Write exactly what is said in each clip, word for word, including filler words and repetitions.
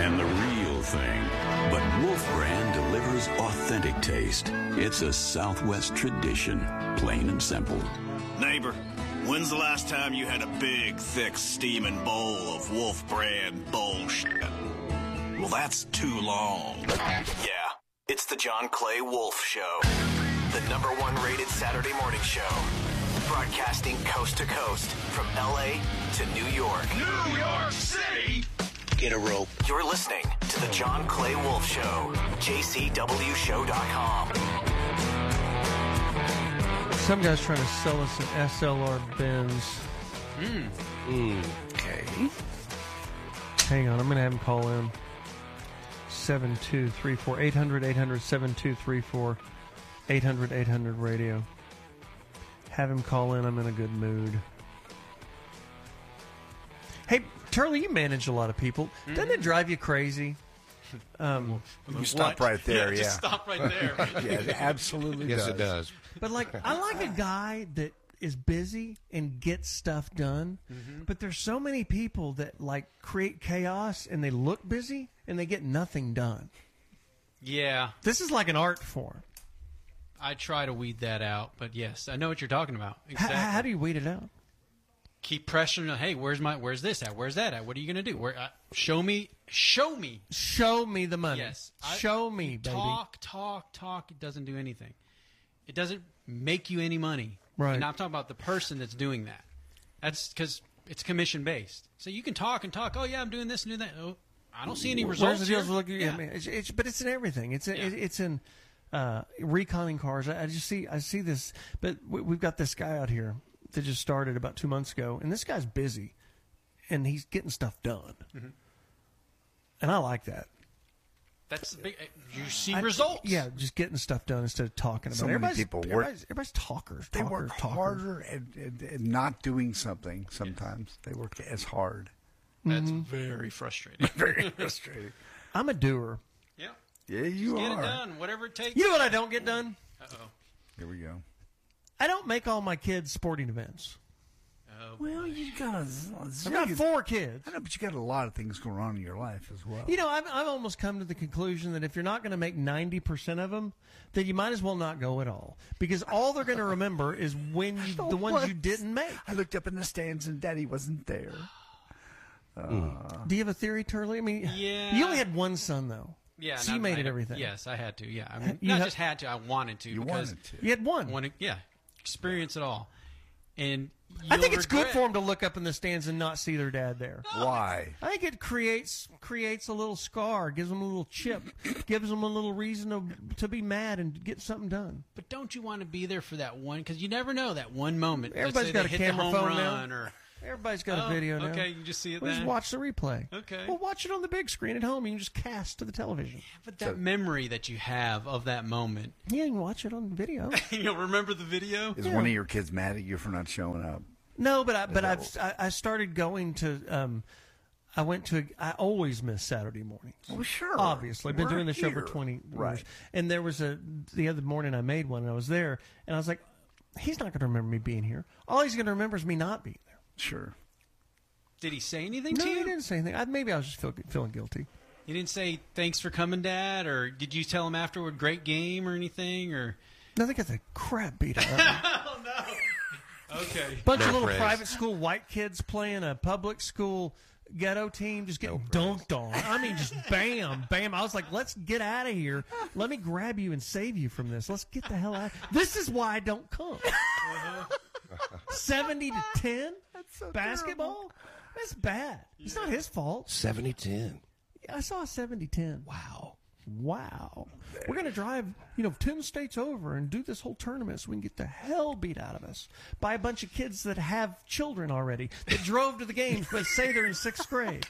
and the real thing. But Wolf Brand delivers authentic taste. It's a Southwest tradition, plain and simple. Neighbor, when's the last time you had a big, thick, steaming bowl of Wolf Brand bullshit? Well, that's too long. Yeah, it's the John Clay Wolf Show. The number one rated Saturday morning show. Broadcasting coast to coast from L A to New York. New York City! Get a rope. You're listening to the John Clay Wolf Show. J C W show dot com. Some guy's trying to sell us an S L R Benz. Mm. Mm. Okay. Hang on, I'm going to have him call in. seven two three four, eight hundred, eight hundred, seven two three four, eight hundred, eight hundred radio. Have him call in. I'm in a good mood. Hey, Turley, you manage a lot of people. Mm-hmm. Doesn't it drive you crazy? Um, you stop right there, yeah. yeah. Just stop right there. Yeah, it absolutely yes, does. Yes, it does. But, like, I like a guy that is busy and gets stuff done. Mm-hmm. But there's so many people that, like, create chaos and they look busy and they get nothing done. Yeah. This is like an art form. I try to weed that out, but yes, I know what you're talking about. Exactly. How, how do you weed it out? Keep pressuring. Hey, where's my? Where's this at? Where's that at? What are you going to do? Where? Uh, show me. Show me. Show me the money. Yes. Show I, me, baby. Talk, talk, talk. It doesn't do anything. It doesn't make you any money. Right. And I'm talking about the person that's doing that. That's because it's commission based. So you can talk and talk. Oh yeah, I'm doing this and doing that. Oh, I don't see any results. Where's the deals? Look, yeah. I mean, it's, it's, but it's in everything. It's in, yeah. it, it's in uh, reconning cars. I, I just see I see this. But we, we've got this guy out here that just started about two months ago, and this guy's busy, and he's getting stuff done. Mm-hmm. And I like that. That's the big. You see I, results. Yeah, just getting stuff done instead of talking about so it. Many everybody's, people work, everybody's, everybody's talkers. They talkers, work talkers. harder at, at, at not doing something sometimes. Yes. They work as hard. That's mm-hmm. very frustrating. Very frustrating. I'm a doer. Yeah. Yeah, you just are. Get it done, whatever it takes. You know what I don't get done? Uh-oh. Here we go. I don't make all my kids sporting events. Oh, well, you got I've got four kids. I know, but you got a lot of things going on in your life as well. You know, I've, I've almost come to the conclusion that if you're not going to make ninety percent of them, then you might as well not go at all. Because all they're going to remember is when you, the ones was. you didn't make. I looked up in the stands and Daddy wasn't there. Uh, mm. Do you have a theory, Turley? I mean, yeah. You only had one son, though. Yeah, so you made I, it everything. Yes, I had to. Yeah, I mean, you not ha- just had to. I wanted to. You because wanted to. You had one. Wanted, yeah, experience it all. And I think it's regret. good for them to look up in the stands and not see their dad there. Why? I think it creates creates a little scar, gives them a little chip, gives them a little reason to to be mad and get something done. But don't you want to be there for that one? Because you never know that one moment. Everybody's got a hit camera the home phone run now. Or, Everybody's got oh, a video now. Okay, you just see it we'll then. Just watch the replay. Okay. Well, watch it on the big screen at home. You can just cast to the television. Yeah, but that so, memory that you have of that moment. Yeah, you can watch it on video. You'll remember the video? Is yeah. one of your kids mad at you for not showing up? No, but I, but I've I, I started going to. Um, I went to. I always miss Saturday mornings. Well, sure. Obviously, I've been We're doing the show here. for twenty right. years. And there was a the other morning I made one, and I was there, and I was like, he's not going to remember me being here. All he's going to remember is me not being there. Sure. Did he say anything no, to you? he didn't say anything. I, maybe I was just feel, feeling guilty. He didn't say thanks for coming, Dad, or did you tell him afterward great game or anything, or? No, they got the crap beat out of them. Oh no. Okay. Bunch no of little praise. private school white kids playing a public school ghetto team, just getting no dunked on. I mean, just bam, bam. I was like, let's get out of here. Let me grab you and save you from this. Let's get the hell out. This is why I don't come. Uh-huh. seventy to ten That's so basketball? Terrible. That's bad. Yeah. It's not his fault. seventy ten I saw a seventy ten. Wow. Wow. We're going to drive, you know, ten states over and do this whole tournament so we can get the hell beat out of us by a bunch of kids that have children already that drove to the games but say they're in sixth grade.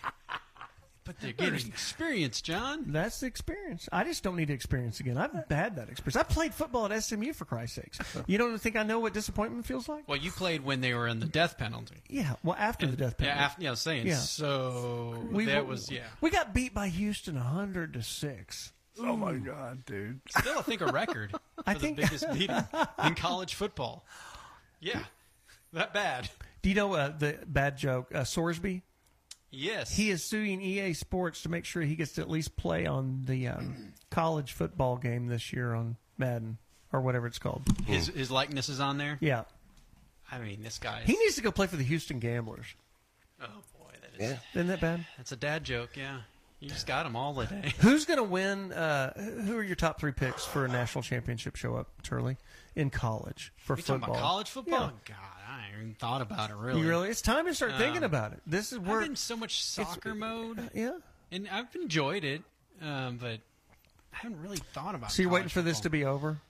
But they're getting experience, John. That's the experience. I just don't need to experience again. I've had that experience. I played football at S M U, for Christ's sakes. You don't think I know what disappointment feels like? Well, you played when they were in the death penalty. Yeah, well, after and, the death penalty. Yeah, after, yeah, I was saying. Yeah. So we, that was, yeah. We got beat by Houston one hundred to six. Oh, my God, dude. Still, I think, a record for I the think... biggest beating in college football. Yeah, that bad. Do you know uh, the bad joke, uh, Sorsby? Yes. He is suing E A Sports to make sure he gets to at least play on the um, college football game this year on Madden or whatever it's called. His his likeness is on there. Yeah. I mean, this guy. Is, He needs to go play for the Houston Gamblers. oh boy, that is. Yeah. Isn't that bad? That's a dad joke. Yeah. You just got him all the day. Who's going to win? Uh, who are your top three picks for a national championship show up, Turley, in college for You football? talking about college football? Yeah. God, I ain't even thought about it really. You really? It's time to start thinking Um, about it. This is I've where been so much soccer mode, yeah. and I've enjoyed it, um, but I haven't really thought about. So you're waiting college for this to football. be over?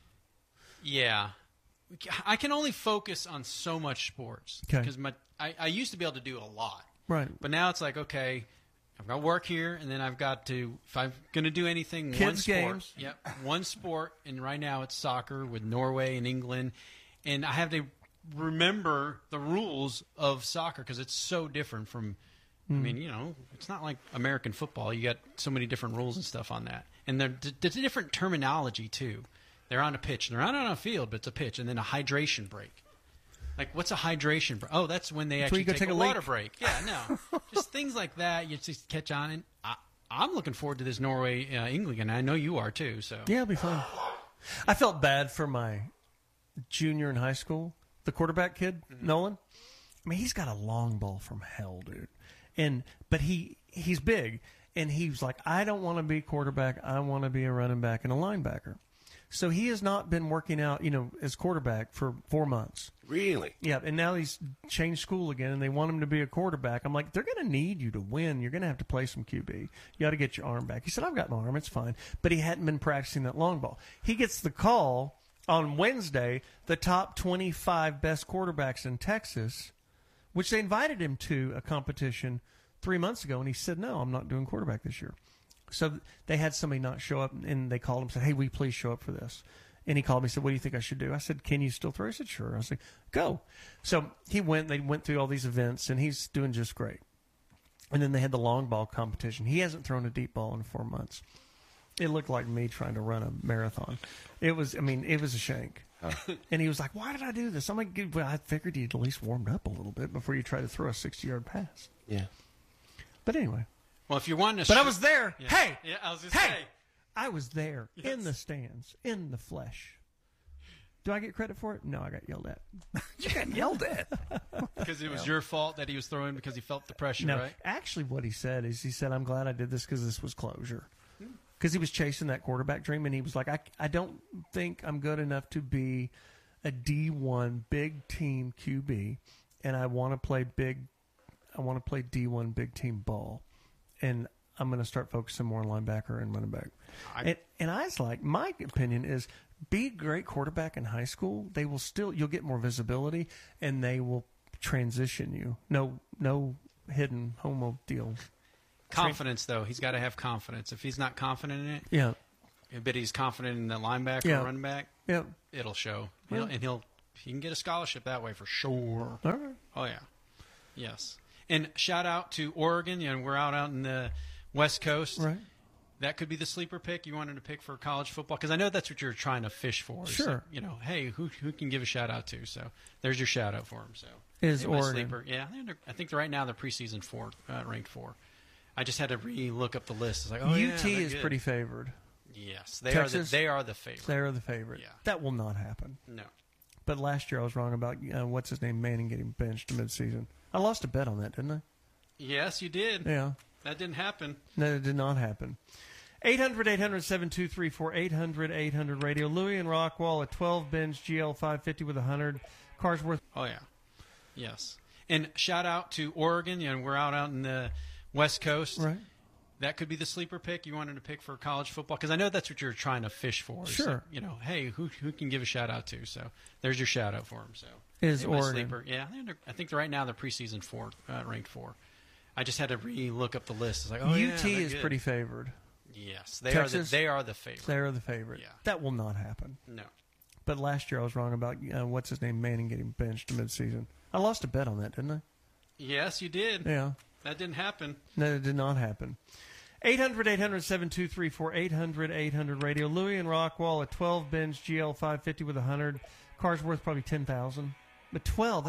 Yeah, I can only focus on so much sports 'Kay. because my I, I used to be able to do a lot, Right. but now it's like okay. I've got work here, and then I've got to, if I'm going to do anything, one Kids' sport. games. Yep, one sport, and right now it's soccer with Norway and England, and I have to remember the rules of soccer because it's so different from, I mean, you know, it's not like American football. You got so many different rules and stuff on that, and they're, there's a different terminology too. They're on a pitch, and they're not on a field, but it's a pitch, and then a hydration break. Like, what's a hydration break? Oh, that's when they That's when actually you go take, take a, a water leak. break. Yeah, no. Just things like that. You just catch on. And I, I'm looking forward to this Norway uh, England, and I know you are too. So Yeah, it'll be fun. I felt bad for my junior in high school, the quarterback kid, Nolan. I mean, he's got a long ball from hell, dude. And but he he's big, and he was like, I don't want to be quarterback. I want to be a running back and a linebacker. So he has not been working out, you know, as quarterback for four months. Really? Yeah, and now he's changed school again, and they want him to be a quarterback. I'm like, they're going to need you to win. You're going to have to play some Q B. You got to get your arm back. He said, I've got my arm. It's fine. But he hadn't been practicing that long ball. He gets the call on Wednesday, the top twenty-five best quarterbacks in Texas, which they invited him to a competition three months ago, and he said, no, I'm not doing quarterback this year. So they had somebody not show up, and they called him and said, hey, will you please show up for this? And he called me and said, what do you think I should do? I said, can you still throw? He said, sure. I was like, go. So he went. They went through all these events, and he's doing just great. And then they had the long ball competition. He hasn't thrown a deep ball in four months. It looked like me trying to run a marathon. It was, I mean, it was a shank. Huh. And he was like, why did I do this? I'm like, well, I figured you'd at least warmed up a little bit before you try to throw a sixty-yard pass. Yeah. But anyway. well, if you're wanting to, But I shoot- was there. Yeah. Hey! yeah, I was just Hey! say. I was there Yes. in the stands, in the flesh. Do I get credit for it? No, I got yelled at. You got yelled at. Because it was your fault that he was throwing because he felt the pressure, No, right? actually, what he said is he said, I'm glad I did this because this was closure. Because he was chasing that quarterback dream, and he was like, I, I don't think I'm good enough to be a D one big team Q B, and I want to play big, I want to play D one big team ball. And I'm going to start focusing more on linebacker and running back. I- and, and I was like, my opinion is be a great quarterback in high school. They will still, you'll get more visibility, and they will transition you. No, no hidden homo deal. Confidence, though, he's got to have confidence. If he's not confident in it, Yeah. but he's confident in the linebacker Yeah. or running back, Yeah. it'll show. He'll, Well- and he'll he can get a scholarship that way for sure. All right. Oh yeah, yes. And shout out to Oregon. You know, we're out out in the West Coast. Right. That could be the sleeper pick you wanted to pick for college football because I know that's what you're trying to fish for. is, Sure. you know, hey, who who can give a shout out to? So there's your shout out for him. So Is They're my Oregon. sleeper? Yeah, they're, I think right now they're preseason four, uh, ranked four. I just had to re-look up the list. It's like, oh, U yeah, T they're is good. pretty favored. Yes, they Texas? are. The, they are the favorite. They're the favorite. Yeah. That will not happen. No. But last year I was wrong about uh, what's his name Manning getting benched midseason. I lost a bet on that, didn't I? Yes, you did. Yeah. That didn't happen. No, it did not happen. eight hundred, eight hundred, seven two three four, eight hundred, eight hundred radio. Louis and Rockwall, a twelve bench G L five fifty with one hundred. Cars worth. Oh, yeah. Yes. And shout out to Oregon. You know, we're out out in the West Coast. Right. That could be the sleeper pick you wanted to pick for college football because I know that's what you're trying to fish for. is, Sure. you know, hey, who who can give a shout out to? So there's your shout out for him. So Is they're my Oregon. sleeper. Yeah, they're, I think right now they're preseason four, uh, ranked four. I just had to re-look up the list. It's like, oh, U yeah, T they're is good. pretty favored. Yes, they Texas? are. The, they are the favorite. They're the favorite. Yeah. That will not happen. No. But last year I was wrong about uh, what's his name Manning getting benched midseason. I lost a bet on that, didn't I? Yes, you did. Yeah. That didn't happen. No, it did not happen. eight hundred, eight hundred, seven two three four, eight hundred, eight hundred radio. Louis and Rockwall, a twelve bench G L five fifty with one hundred. Car's worth probably ten thousand dollars. But twelve,